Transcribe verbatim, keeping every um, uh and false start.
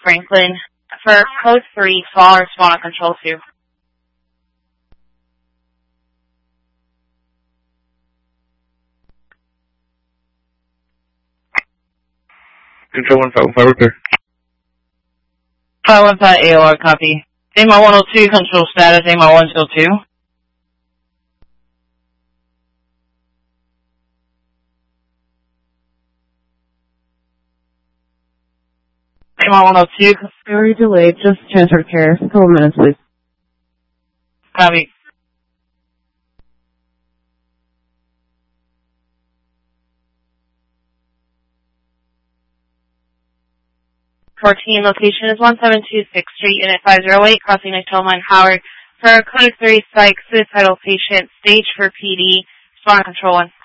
Franklin. For code three, fall or spawn on control two. Control one, five one five, repair. five one five A O R, copy. A M I one oh two, control status, A M I one oh two. A M I one oh two, very delayed, just transfer care. A couple minutes, please. Copy. fourteen, location is one seven two sixth Street, Unit five oh eight, crossing Nicole Mine Howard. For code three, psych, suicidal patient, stage for P D, spawn on control one.